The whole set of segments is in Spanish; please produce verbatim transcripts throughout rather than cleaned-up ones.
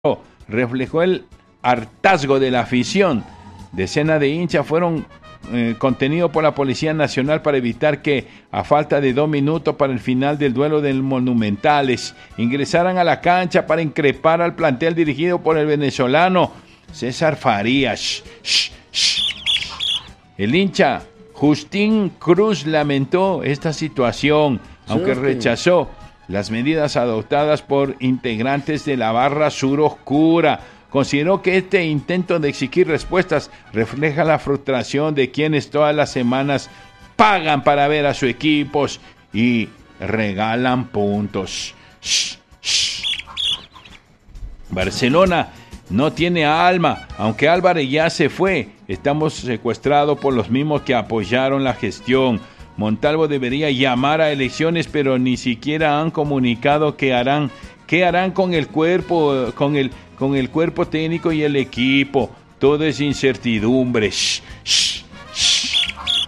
reflejó el hartazgo de la afición. Decenas de hinchas fueron eh, contenidos por la Policía Nacional para evitar que, a falta de dos minutos para el final del duelo del Monumentales, ingresaran a la cancha para increpar al plantel dirigido por el venezolano César Farías. Shh, shh. El hincha Justín Cruz lamentó esta situación, aunque rechazó las medidas adoptadas por integrantes de la barra sur oscura. Consideró que este intento de exigir respuestas refleja la frustración de quienes todas las semanas pagan para ver a sus equipos y regalan puntos. Shh, shh. Barcelona no tiene alma, aunque Álvarez ya se fue. Estamos secuestrados por los mismos que apoyaron la gestión. Montalvo debería llamar a elecciones, pero ni siquiera han comunicado qué harán, qué harán con el cuerpo, con el, con el cuerpo técnico y el equipo. Todo es incertidumbre. Shh, shh, shh.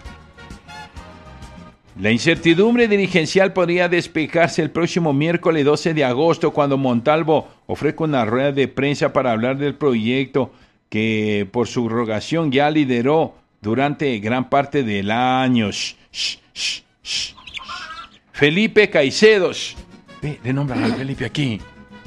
La incertidumbre dirigencial podría despejarse el próximo miércoles doce de agosto, cuando Montalvo ofrezca una rueda de prensa para hablar del proyecto que por subrogación ya lideró durante gran parte del año. Shh, shh, shh, shh. Felipe Caicedo. Ve, le nombran a Felipe aquí.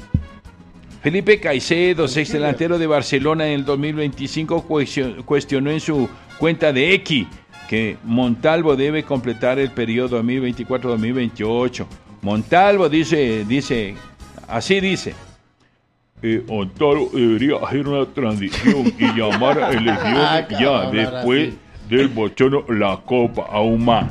Felipe Caicedo, ex delantero de Barcelona en el dos mil veinticinco, cuestionó en su cuenta de X que Montalvo debe completar el periodo dos mil veinticuatro dos mil veintiocho. Montalvo dice, dice, así dice. Eh, Montalvo debería hacer una transición y llamar a elecciones ah, ya después así del bochorno la Copa aún más.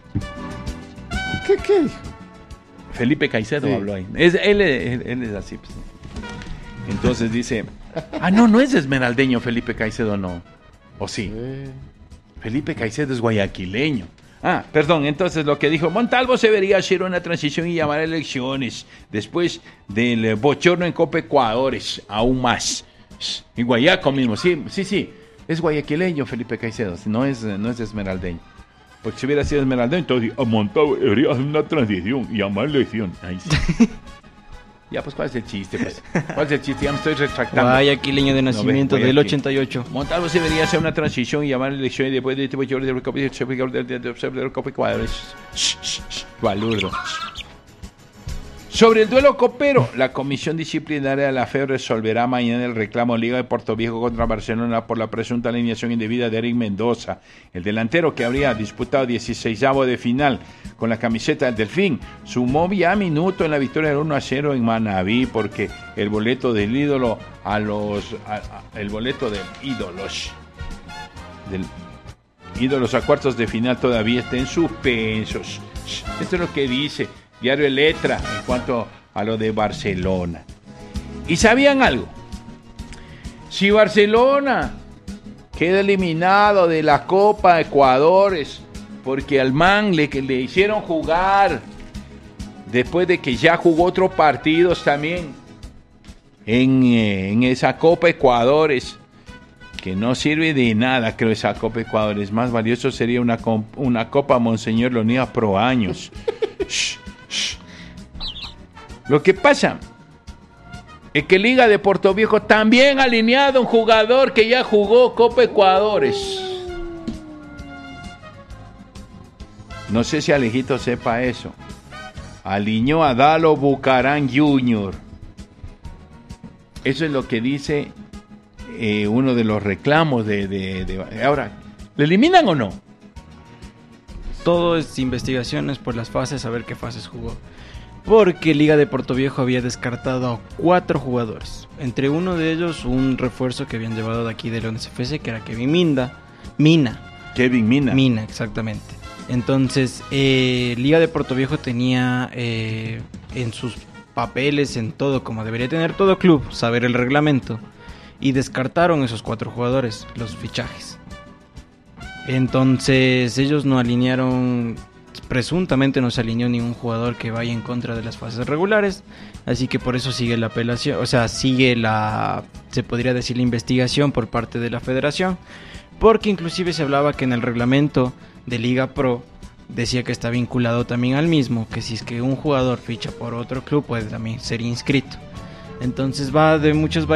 ¿Qué qué? Felipe Caicedo sí habló ahí. Es, él, él, él es así. Pues. Entonces dice, ah, no, no es esmeraldeño Felipe Caicedo, no. ¿O sí? sí? Felipe Caicedo es guayaquileño. Ah, perdón, entonces lo que dijo Montalvo se debería hacer una transición y llamar a elecciones después del bochorno en Copa Ecuadores, aún más. En Guayaco mismo, sí, sí, sí, es guayaquileño Felipe Caicedo, no es, no es esmeraldeño. Porque si hubiera sido esmeraldeño, entonces Montalvo debería hacer una transición y llamar a elecciones. Ahí sí. Ya, pues, ¿cuál es el chiste? Pues? ¿Cuál es el chiste? Ya me estoy retractando. Guayaquileño de nacimiento, no, del ochenta y ocho. Montalvo se debería hacer una transición y llamar a elecciones después de este bochorno de la Copa Ecuador. Valuro. Sobre el duelo copero, la Comisión Disciplinaria de la F E B resolverá mañana el reclamo Liga de Puerto Viejo contra Barcelona por la presunta alineación indebida de Eric Mendoza. El delantero, que habría disputado dieciseisavo de final con la camiseta del Delfín, sumó ya minuto en la victoria del uno a cero en Manabí, porque el boleto del ídolo a los a, a, el boleto del ídolos del ídolos a cuartos de final todavía está en suspensos. Esto es lo que dice Diario Letra en cuanto a lo de Barcelona. ¿Y sabían algo? Si Barcelona queda eliminado de la Copa Ecuadores porque al man le, le hicieron jugar después de que ya jugó otros partidos también en, eh, en esa Copa Ecuadores, que no sirve de nada, creo, esa Copa Ecuadores. Más valioso sería una, una Copa Monseñor Leonidas Pro Años. Shh, shh. Lo que pasa es que Liga de Puerto Viejo también ha alineado un jugador que ya jugó Copa Ecuadores. No sé si Alejito sepa eso. Alineó a Dalo Bucarán junior Eso es lo que dice eh, uno de los reclamos de, de, de... Ahora, ¿le eliminan o no? Todo es investigaciones por las fases, a ver qué fases jugó. Porque Liga de Puerto Viejo había descartado a cuatro jugadores. Entre uno de ellos, un refuerzo que habían llevado de aquí de Leones F C, que era Kevin Minda. Mina. Kevin Mina. Mina, exactamente. Entonces, eh, Liga de Puerto Viejo tenía eh, en sus papeles, en todo, como debería tener todo club, saber el reglamento. Y descartaron esos cuatro jugadores, los fichajes. Entonces ellos no alinearon, presuntamente no se alineó ningún jugador que vaya en contra de las fases regulares, así que por eso sigue la apelación, o sea, sigue la, se podría decir, la investigación por parte de la federación, porque inclusive se hablaba que en el reglamento de Liga Pro decía que está vinculado también al mismo, que si es que un jugador ficha por otro club puede también ser inscrito. Entonces va de muchos